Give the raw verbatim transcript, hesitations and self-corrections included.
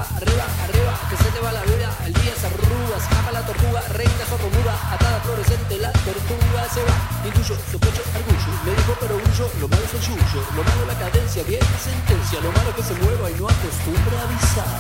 arriba, arriba, arriba, que se te va la vida, el día se arruga, se escapa la tortuga, reina sordomuda, atada fluorescente, la tortuga se va, intuyo, sospecho, orgullo, le dijo pero huyo, lo malo es el yuyo, lo malo la cadencia, vieja sentencia, lo malo que se mueva y no acostumbra a avisar.